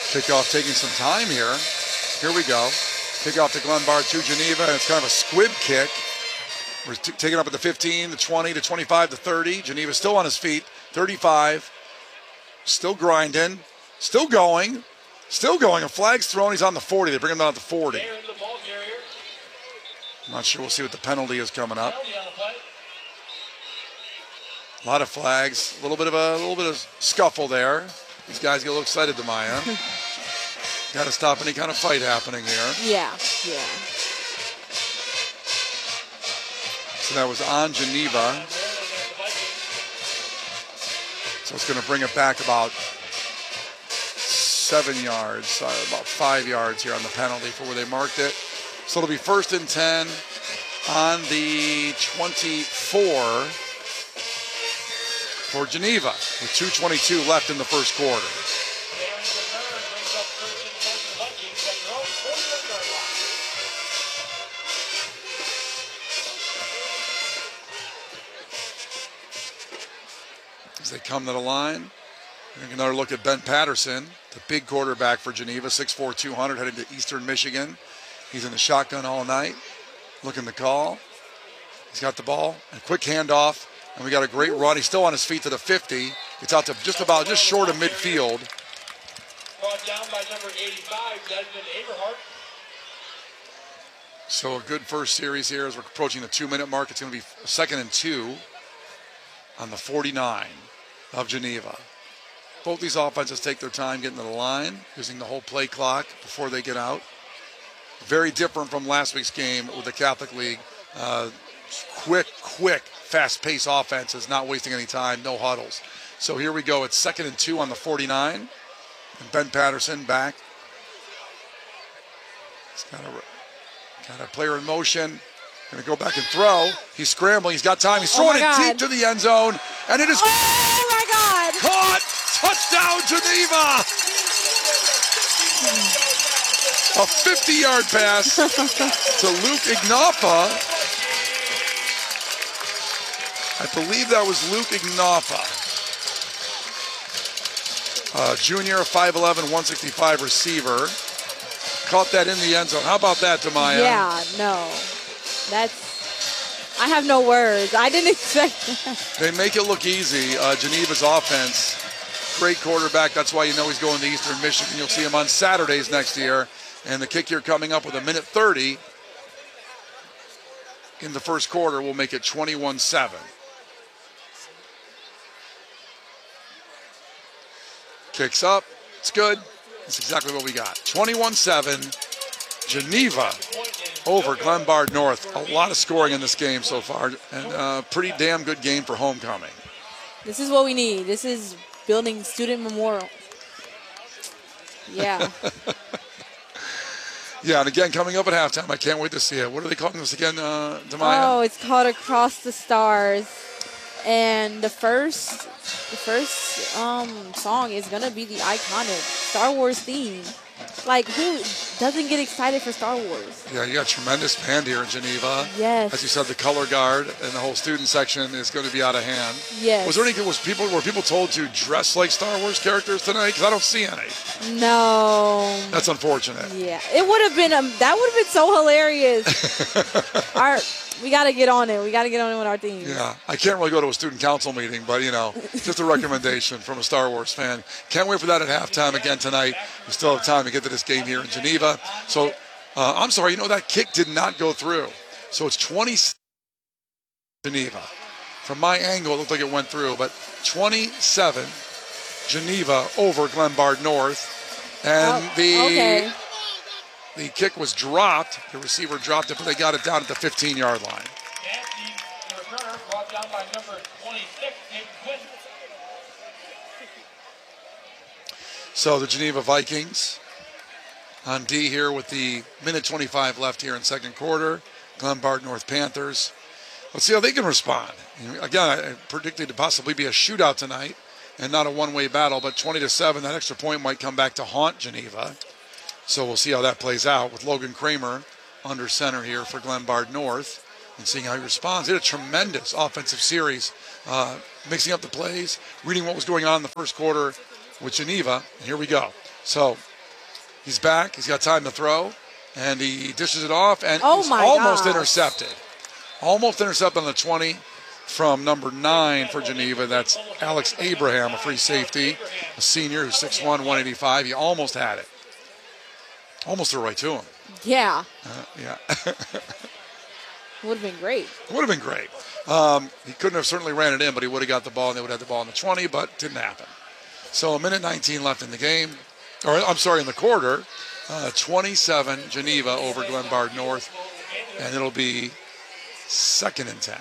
Kickoff taking some time here. Here we go. Kickoff to Glenbard to Geneva, and it's kind of a squib kick. We're taking up at the 15, the 20, the 25, the 30. Geneva still on his feet. 35. Still grinding. Still going. Still going. A flag's thrown. He's on the 40. They bring him down at the 40. I'm not sure. We'll see what the penalty is coming up. A lot of flags. A little bit of scuffle there. These guys get a little excited, Demaya. Got to stop any kind of fight happening here. Yeah. So that was on Geneva. So it's going to bring it back about 7 yards, about 5 yards here on the penalty for where they marked it. So it'll be 1st and 10 on the 24 for Geneva with 2:22 left in the first quarter. As they come to the line, another look at Ben Patterson, the big quarterback for Geneva, 6'4", 200, headed to Eastern Michigan. He's in the shotgun all night, looking to call. He's got the ball, a quick handoff, and we got a great run. He's still on his feet to the 50. It's out to just short of midfield. Brought down by number 85, Desmond Aberhart. So a good first series here as we're approaching the 2-minute mark. It's going to be 2nd and 2 on the 49 of Geneva. Both these offenses take their time getting to the line, using the whole play clock before they get out. Very different from last week's game with the Catholic League. Quick, fast-paced offenses, not wasting any time, no huddles. So here we go. It's 2nd and 2 on the 49. And Ben Patterson back. He's got a player in motion. Going to go back and throw. He's scrambling. He's got time. He's throwing it deep to the end zone. And it is caught. Touchdown, Geneva. A 50-yard pass to Luke Ignafa. I believe that was Luke Ignafa. Junior, 5'11", 165 receiver. Caught that in the end zone. How about that, Demaya? Yeah, no. I have no words. I didn't expect that. They make it look easy. Geneva's offense, great quarterback. That's why you know he's going to Eastern Michigan. You'll see him on Saturdays next year. And the kick here coming up with 1:30 in the first quarter will make it 21-7. Kicks up. It's good. That's exactly what we got. 21-7. Geneva over Glenbard North. A lot of scoring in this game so far, and a pretty damn good game for homecoming. This is what we need. This is building student memorial. Yeah. Yeah, and again, coming up at halftime, I can't wait to see it. What are they calling this again, Demaya? Oh, it's called Across the Stars. And the first song is going to be the iconic Star Wars theme. Like, who doesn't get excited for Star Wars? Yeah, you got a tremendous band here in Geneva. Yes. As you said, the color guard and the whole student section is going to be out of hand. Yes. Was there anything? Were people told to dress like Star Wars characters tonight? Because I don't see any. No. That's unfortunate. Yeah, it would have been that would have been so hilarious. We got to get on it. We got to get on it with our team. Yeah, I can't really go to a student council meeting, but, just a recommendation from a Star Wars fan. Can't wait for that at halftime again tonight. We still have time to get to this game here in Geneva. So, I'm sorry, that kick did not go through. So it's 20 Geneva. From my angle, it looked like it went through, but 27 Geneva over Glenbard North. And the kick was dropped. The receiver dropped it, but they got it down at the 15-yard line. The returner brought down by number 26, Nick Quinn. So the Geneva Vikings on D here with the 1:25 left here in second quarter. Glenbard North Panthers. Let's see how they can respond. Again, I predicted to possibly be a shootout tonight and not a one-way battle, but 20-7, that extra point might come back to haunt Geneva. So we'll see how that plays out with Logan Kramer under center here for Glenbard North and seeing how he responds. He had a tremendous offensive series, mixing up the plays, reading what was going on in the first quarter with Geneva. And here we go. So He's back. He's got time to throw. And he dishes it off, and Oh he's my almost gosh. intercepted. Almost intercepted on the 20 from number 9 for Geneva. That's Alex Abraham, a free safety, a senior who's 6'1", 185. He almost had it. Almost threw right to him. Yeah. Yeah. Would have been great. Would have been great. He couldn't have certainly ran it in, but he would have got the ball, and they would have had the ball in the 20, but didn't happen. So a minute 19 left in the game. Or, I'm sorry, in the quarter. 27 Geneva over Glenbard North, and it'll be 2nd and 10.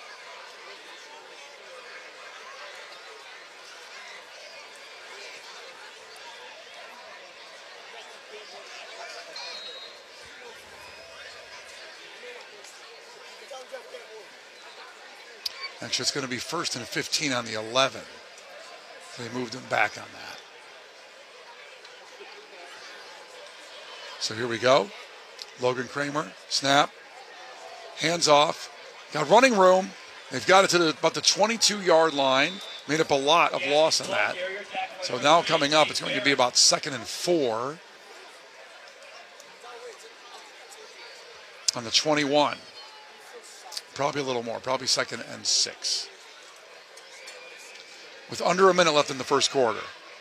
Actually, it's going to be 1st and 15 on the 11. They moved him back on that. So here we go. Logan Kramer, snap, hands off. Got running room. They've got it to about the 22-yard line. Made up a lot of loss on that. So now coming up, it's going to be about 2nd and 4 on the 21. Probably a little more, probably 2nd and 6. With under a minute left in the first quarter.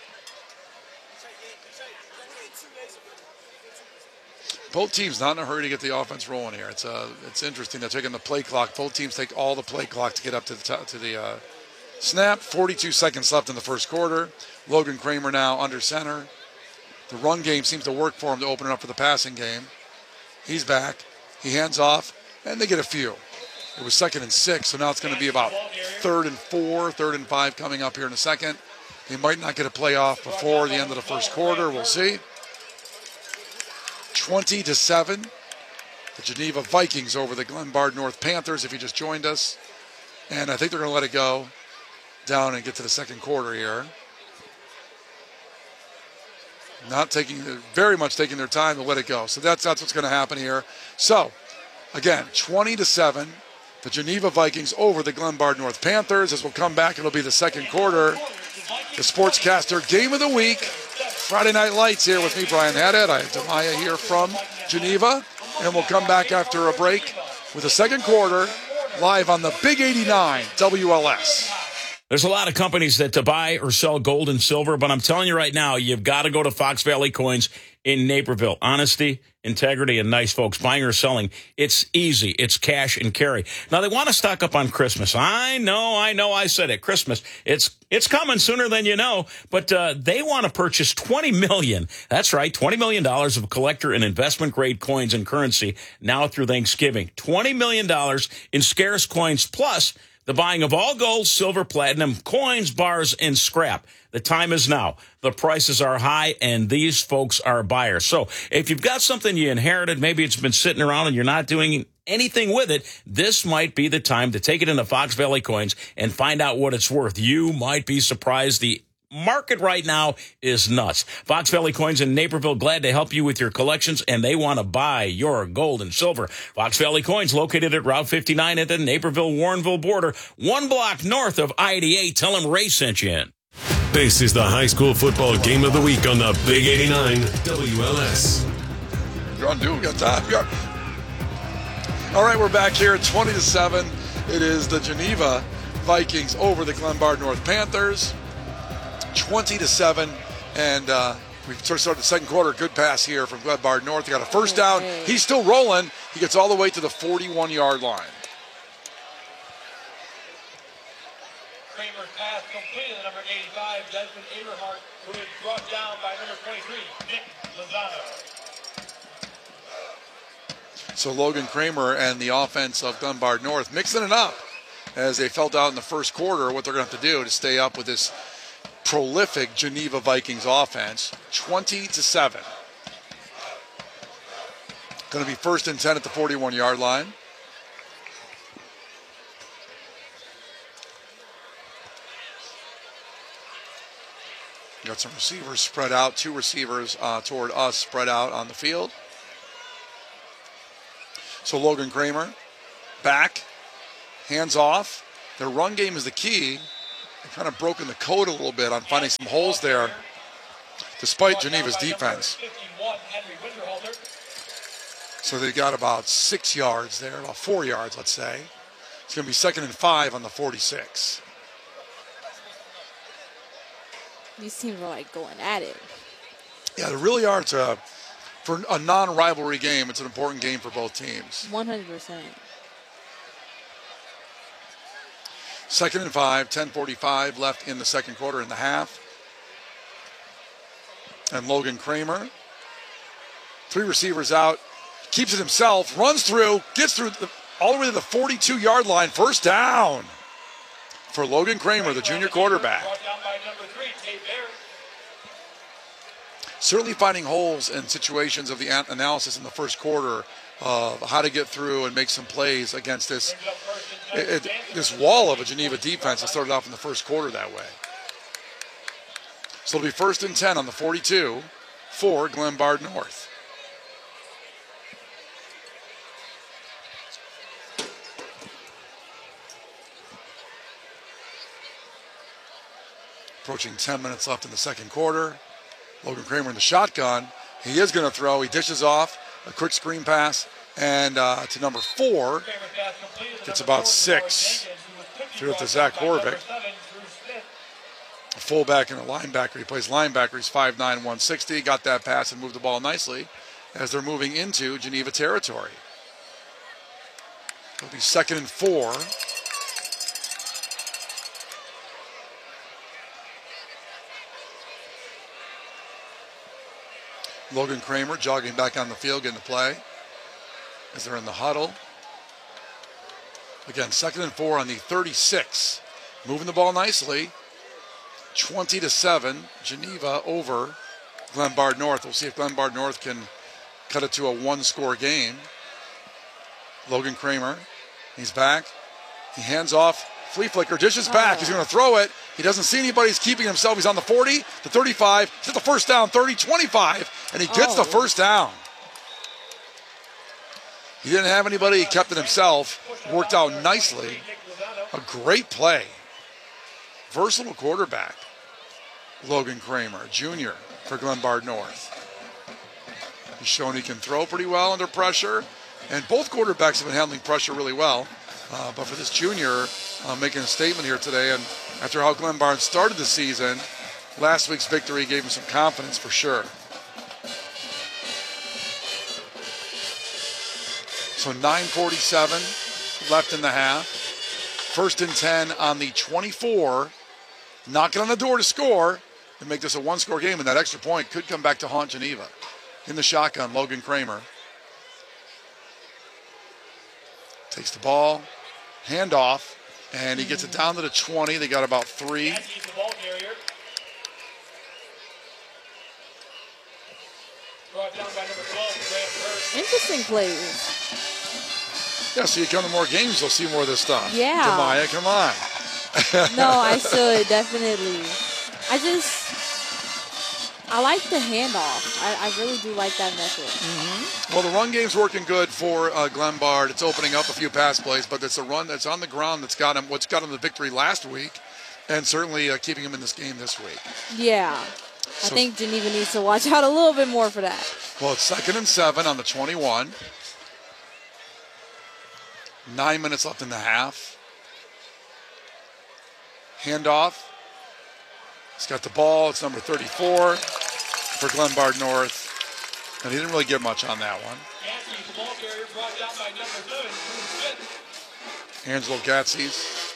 Both teams not in a hurry to get the offense rolling here. It's interesting. They're taking the play clock. Both teams take all the play clock to get up to the snap. 42 seconds left in the first quarter. Logan Kramer now under center. The run game seems to work for him to open it up for the passing game. He's back. He hands off, and they get a few. It was 2nd and 6, so now it's going to be about 3rd and 4, 3rd and 5 coming up here in a second. They might not get a play off before the end of the first quarter. We'll see. 20-7. The Geneva Vikings over the Glenbard North Panthers, if you just joined us. And I think they're going to let it go down and get to the second quarter here. Very much taking their time to let it go. So that's what's going to happen here. So, again, 20-7. The Geneva Vikings over the Glenbard North Panthers. As we'll come back, it'll be the second quarter. The Sportscaster Game of the Week. Friday Night Lights here with me, Brian Haddad. I have Demaya here from Geneva. And we'll come back after a break with the second quarter live on the Big 89 WLS. There's a lot of companies that to buy or sell gold and silver, but I'm telling you right now, you've got to go to Fox Valley Coins in Naperville. Honesty, integrity, and nice folks. Buying or selling, it's easy. It's cash and carry. Now, they want to stock up on Christmas. I know, I said it. Christmas, it's coming sooner than you know, but they want to purchase $20 million. That's right, $20 million of collector and investment-grade coins and currency now through Thanksgiving. $20 million in scarce coins, plus the buying of all gold, silver, platinum, coins, bars, and scrap. The time is now. The prices are high, and these folks are buyers. So if you've got something you inherited, maybe it's been sitting around and you're not doing anything with it, this might be the time to take it into Fox Valley Coins and find out what it's worth. You might be surprised. The market right now is nuts. Fox Valley Coins in Naperville, glad to help you with your collections, and they want to buy your gold and silver. Fox Valley Coins, located at Route 59 at the Naperville-Warrenville border, 1 block north of I-88. Tell them Ray sent you in. This is the high school football game of the week on the Big 89 WLS. You're on, dude. We got time. All right, we're back here at 20-7. It is the Geneva Vikings over the Glenbard North Panthers. 20-7, and we've sort of started the second quarter. Good pass here from Glenbard North. He got a first down. He's still rolling. He gets all the way to the 41-yard line. Kramer's pass completed to number 85, Desmond Aberhart, who is brought down by number 23, Nick Lozano. So Logan Kramer and the offense of Glenbard North mixing it up as they felt out in the first quarter what they're going to have to do to stay up with this prolific Geneva Vikings offense. 20-7. Going to be 1st and 10 at the 41-yard line. Got some receivers spread out. 2 receivers toward us spread out on the field. So Logan Kramer back, hands off. Their run game is the key. They've kind of broken the code a little bit on finding some holes there, despite Geneva's defense. 51, Henry Winterhalter. So they got about 6 yards there, about 4 yards, let's say. It's going to be 2nd and 5 on the 46. These teams are like going at it. Yeah, they really are. For a non-rivalry game, it's an important game for both teams. 100%. 2nd and 5, 10:45 left in the second quarter in the half. And Logan Kramer, 3 receivers out, keeps it himself, runs through, gets through all the way to the 42-yard line. First down for Logan Kramer, the junior quarterback. Brought down by number 3, Tate Bear. Certainly finding holes in situations of the analysis in the first quarter of how to get through and make some plays against this this wall of a Geneva defense that started off in the first quarter that way. So it'll be 1st and 10 on the 42 for Glenbard North. Approaching 10 minutes left in the second quarter. Logan Kramer in the shotgun. He is going to throw. He dishes off a quick screen pass. And to number 4, gets about 6. Threw it to Zach Horvick. A fullback and a linebacker. He plays linebacker. He's 5'9", 160. Got that pass and moved the ball nicely as they're moving into Geneva territory. It'll be 2nd and 4. Logan Kramer jogging back on the field, getting the play as they're in the huddle. Again, 2nd and 4 on the 36. Moving the ball nicely. 20-7, Geneva over Glenbard North. We'll see if Glenbard North can cut it to a 1-score game. Logan Kramer, he's back. He hands off. Flea flicker, dishes back. He's going to throw it. He doesn't see anybody. He's keeping himself. He's on the 40, the 35. He's at the first down, 30, 25, and he gets the first down. He didn't have anybody. He kept it himself. Worked out nicely. A great play. Versatile quarterback, Logan Kramer, junior for Glenbard North. He's shown he can throw pretty well under pressure, and both quarterbacks have been handling pressure really well. But for this junior, making a statement here today, and after how Glenbard started the season, last week's victory gave him some confidence for sure. So 9:47 left in the half. 1st and 10 on the 24. Knocking on the door to score and make this a 1-score game, and that extra point could come back to haunt Geneva. In the shotgun, Logan Kramer. Takes the ball, handoff, and he gets it down to the 20. They got about 3. He's the ball carrier. Brought down by number 12, Grant Hurst. Interesting plays. Yeah, so you come to more games, you'll see more of this stuff. Yeah. Demaya, come on. No, I should, definitely. I like the handoff. I really do like that method. Mm-hmm. Well, the run game's working good for Glenbard. It's opening up a few pass plays, but it's a run that's on the ground that's got him the victory last week, and certainly keeping him in this game this week. Yeah. I think Geneva needs to watch out a little bit more for that. Well, it's 2nd and 7 on the 21. 9 minutes left in the half. Handoff. He's got the ball. It's number 34 for Glenbard North. And he didn't really get much on that one. Gatsby's the ball carrier, brought down by number 7, Bruce Smith. Angelo Gatzis.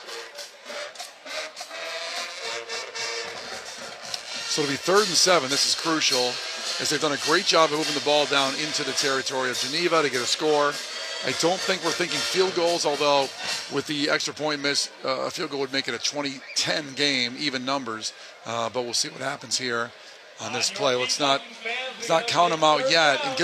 So it'll be 3rd and 7. This is crucial, as they've done a great job of moving the ball down into the territory of Geneva to get a score. I don't think we're thinking field goals, although with the extra point miss, a field goal would make it a 20-10 game, even numbers. But we'll see what happens here on this play. Let's not count them out yet. And